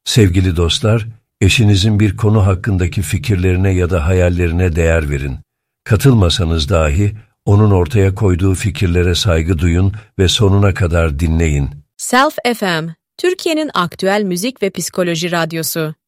Sevgili dostlar, eşinizin bir konu hakkındaki fikirlerine ya da hayallerine değer verin. Katılmasanız dahi onun ortaya koyduğu fikirlere saygı duyun ve sonuna kadar dinleyin. Self FM, Türkiye'nin aktüel müzik ve psikoloji radyosu.